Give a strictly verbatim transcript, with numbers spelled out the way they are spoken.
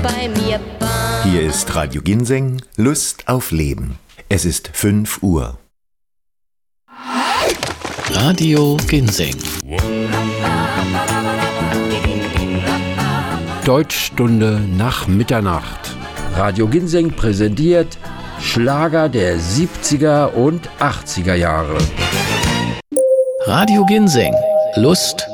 bei mir Bahn. Hier ist Radio Ginseng, Lust auf Leben. Es ist fünf Uhr. Radio Ginseng. Deutschstunde nach Mitternacht. Radio Ginseng präsentiert Schlager der siebziger und achtziger Jahre. Radio Ginseng. Lust